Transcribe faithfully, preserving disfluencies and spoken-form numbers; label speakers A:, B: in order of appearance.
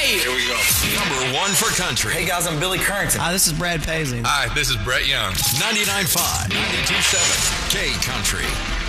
A: Hey! Here we go.
B: Number one for country.
A: Hey guys, I'm Billy Currington.
C: Hi, this is Brad Paisley.
B: Hi, this is Brett Young. ninety-nine point five, ninety-two point seven, K Country.